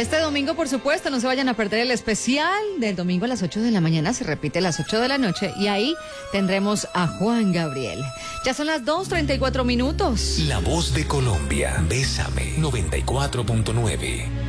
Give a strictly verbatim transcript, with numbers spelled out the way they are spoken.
Este domingo, por supuesto, no se vayan a perder el especial del domingo a las ocho de la mañana, se repite a las ocho de la noche y ahí tendremos a Juan Gabriel. Ya son las dos treinta y cuatro minutos. La voz de Colombia, Bésame, noventa y cuatro punto nueve.